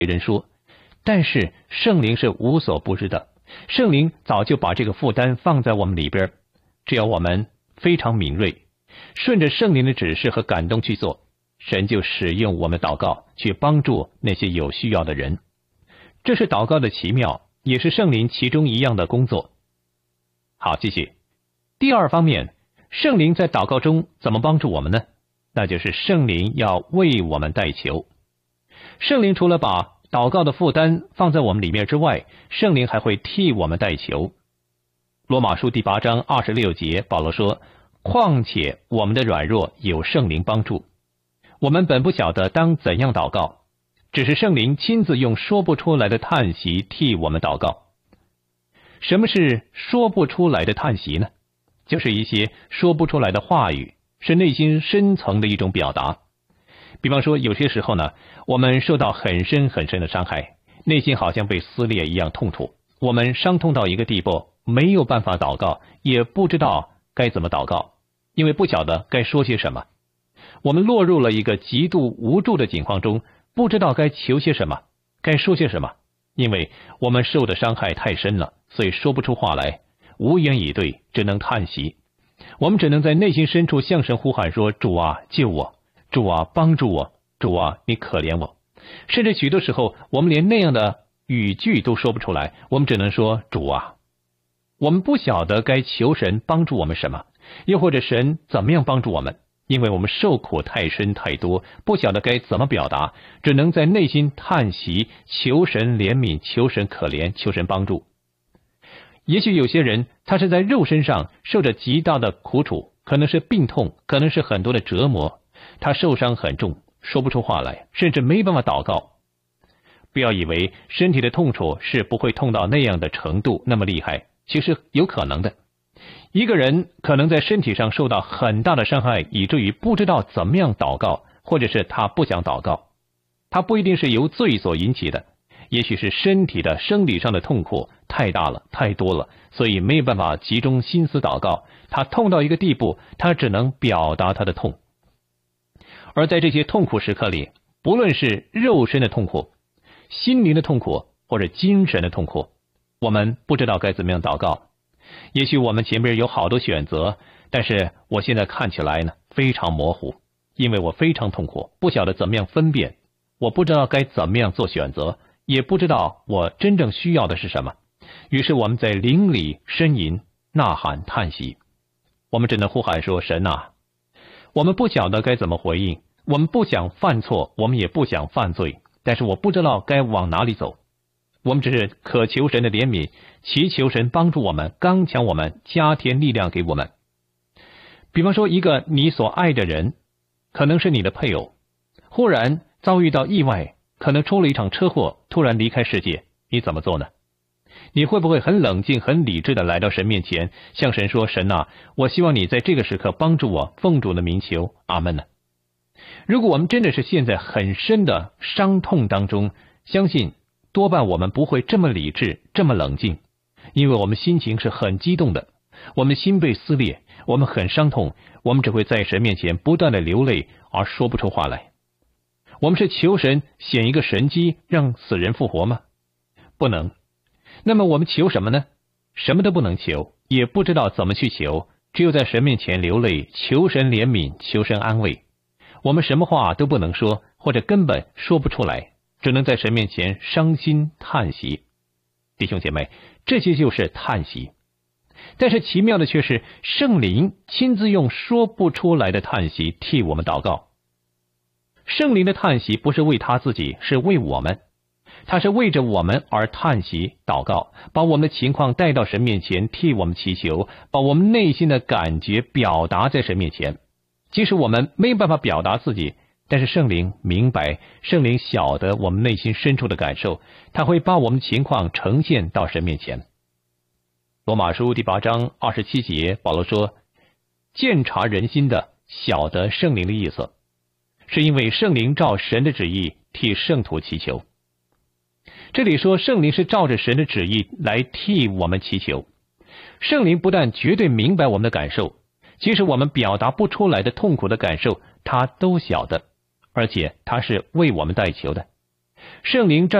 人说，但是圣灵是无所不知的，圣灵早就把这个负担放在我们里边，只要我们非常敏锐，顺着圣灵的指示和感动去做，神就使用我们祷告去帮助那些有需要的人。这是祷告的奇妙，也是圣灵其中一样的工作。好，继续。第二方面，圣灵在祷告中怎么帮助我们呢？那就是圣灵要为我们代求。圣灵除了把祷告的负担放在我们里面之外，圣灵还会替我们代求。罗马书第8章26节，保罗说，况且我们的软弱有圣灵帮助，我们本不晓得当怎样祷告，只是圣灵亲自用说不出来的叹息替我们祷告。什么是说不出来的叹息呢？就是一些说不出来的话语，是内心深层的一种表达。比方说，有些时候呢，我们受到很深很深的伤害，内心好像被撕裂一样痛楚，我们伤痛到一个地步，没有办法祷告，也不知道该怎么祷告，因为不晓得该说些什么。我们落入了一个极度无助的境况中，不知道该求些什么，该说些什么，因为我们受的伤害太深了，所以说不出话来，无言以对，只能叹息。我们只能在内心深处向神呼喊说，主啊，救我，主啊，帮助我，主啊，你可怜我。甚至许多时候，我们连那样的语句都说不出来，我们只能说，主啊。我们不晓得该求神帮助我们什么，又或者神怎么样帮助我们，因为我们受苦太深太多，不晓得该怎么表达，只能在内心叹息，求神怜悯，求神可怜，求神帮助。也许有些人他是在肉身上受着极大的苦楚，可能是病痛，可能是很多的折磨，他受伤很重，说不出话来，甚至没办法祷告。不要以为身体的痛楚是不会痛到那样的程度，那么厉害，其实有可能的。一个人可能在身体上受到很大的伤害，以至于不知道怎么样祷告，或者是他不想祷告。他不一定是由罪所引起的，也许是身体的生理上的痛苦太大了，太多了，所以没有办法集中心思祷告。他痛到一个地步，他只能表达他的痛。而在这些痛苦时刻里，不论是肉身的痛苦、心灵的痛苦或者精神的痛苦，我们不知道该怎么样祷告。也许我们前面有好多选择，但是我现在看起来呢非常模糊，因为我非常痛苦，不晓得怎么样分辨，我不知道该怎么样做选择，也不知道我真正需要的是什么。于是我们在灵里呻吟、呐喊、叹息，我们只能呼喊说，神啊，我们不晓得该怎么回应，我们不想犯错，我们也不想犯罪，但是我不知道该往哪里走。我们只是渴求神的怜悯，祈求神帮助我们，刚强我们，加添力量给我们。比方说，一个你所爱的人，可能是你的配偶，忽然遭遇到意外，可能出了一场车祸，突然离开世界，你怎么做呢？你会不会很冷静、很理智的来到神面前，向神说，神啊，我希望你在这个时刻帮助我，奉主的名求，阿们呢？如果我们真的是陷在很深的伤痛当中，相信多半我们不会这么理智，这么冷静，因为我们心情是很激动的，我们心被撕裂，我们很伤痛，我们只会在神面前不断的流泪，而说不出话来。我们是求神显一个神迹，让死人复活吗？不能。那么我们求什么呢？什么都不能求，也不知道怎么去求，只有在神面前流泪，求神怜悯，求神安慰。我们什么话都不能说，或者根本说不出来，只能在神面前伤心叹息。弟兄姐妹，这些就是叹息。但是奇妙的却是，圣灵亲自用说不出来的叹息替我们祷告。圣灵的叹息不是为他自己，是为我们，他是为着我们而叹息祷告，把我们的情况带到神面前，替我们祈求，把我们内心的感觉表达在神面前。即使我们没有办法表达自己，但是圣灵明白，圣灵晓得我们内心深处的感受，他会把我们情况呈现到神面前。罗马书第8章27节，保罗说，鉴察人心的晓得圣灵的意思，是因为圣灵照神的旨意替圣徒祈求。这里说圣灵是照着神的旨意来替我们祈求。圣灵不但绝对明白我们的感受，即使我们表达不出来的痛苦的感受，他都晓得，而且他是为我们代求的。 圣灵